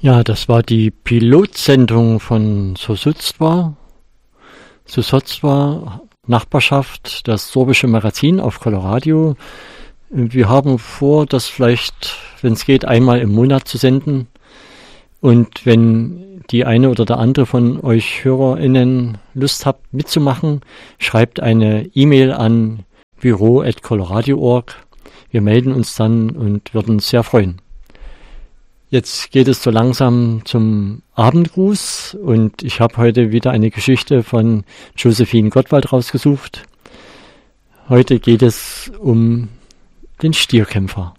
Ja, das war die Pilotsendung von Sosuztwa, Nachbarschaft, das sorbische Magazin auf Coloradio. Wir haben vor, das vielleicht, wenn es geht, einmal im Monat zu senden. Und wenn die eine oder der andere von euch HörerInnen Lust habt mitzumachen, schreibt eine E-Mail an büro@coloradio.org. Wir melden uns dann und würden uns sehr freuen. Jetzt geht es so langsam zum Abendgruß und ich habe heute wieder eine Geschichte von Josephine Gottwald rausgesucht. Heute geht es um den Stierkämpfer.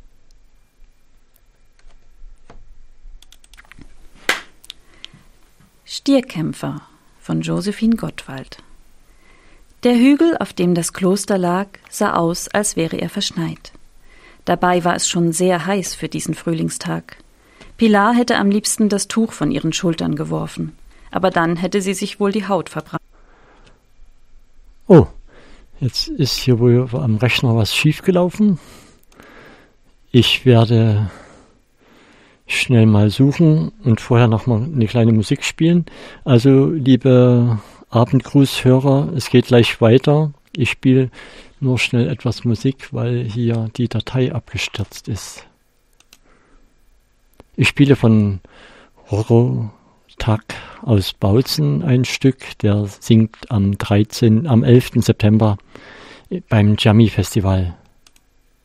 Stierkämpfer von Josephine Gottwald. Der Hügel, auf dem das Kloster lag, sah aus, als wäre er verschneit. Dabei war es schon sehr heiß für diesen Frühlingstag. Pilar hätte am liebsten das Tuch von ihren Schultern geworfen, aber dann hätte sie sich wohl die Haut verbrannt. Oh, jetzt ist hier wohl am Rechner was schiefgelaufen. Ich werde schnell mal suchen und vorher noch mal eine kleine Musik spielen. Also, liebe Abendgrußhörer, es geht gleich weiter. Ich spiele nur schnell etwas Musik, weil hier die Datei abgestürzt ist. Ich spiele von Horotak aus Bautzen ein Stück, der singt am 11. September beim Jammy Festival.